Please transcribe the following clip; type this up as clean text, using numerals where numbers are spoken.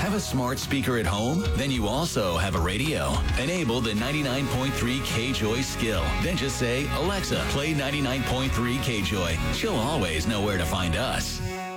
Have a smart speaker at home? Then you also have a radio. Enable the 99.3 K-Joy skill. Then just say, Alexa, play 99.3 K-Joy. She'll always know where to find us.